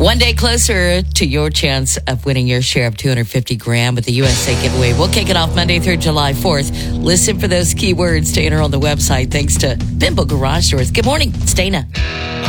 One day closer to your chance of winning your share of $250,000 with the USA giveaway. We'll kick it off Monday through July 4th. Listen for those keywords to enter on the website thanks to Bimbo Garage Doors. Good morning. It's Dana.